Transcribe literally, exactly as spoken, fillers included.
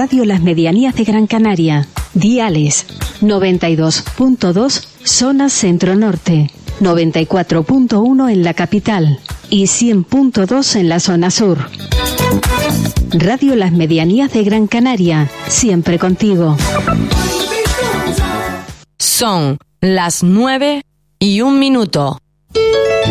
Radio Las Medianías de Gran Canaria. Diales noventa y dos punto dos zona centro-norte, noventa y cuatro punto uno en la capital y cien punto dos en la zona sur. Radio Las Medianías de Gran Canaria, siempre contigo. Son las nueve y un minuto.